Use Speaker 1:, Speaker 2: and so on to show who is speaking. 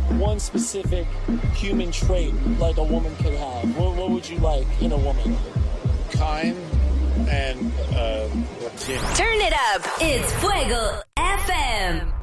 Speaker 1: one specific human trait like a woman could have, what would you like in a woman?
Speaker 2: Kind and Latina.
Speaker 3: Turn it up. It's Fuego FM.